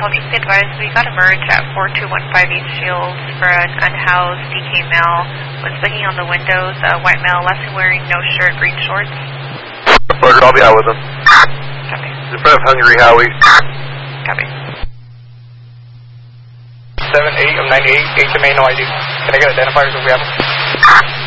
Hotel, just be advised, we got a merge at 4215 East Shields for an unhoused DK male. Was banging on the windows, white male, left wearing no shirt, green shorts. Roger, I'll be out with him. Copy. In front of Hungry Howie. Copy. 78 of 98, HMA, no ID. Can I get identifiers if we have them?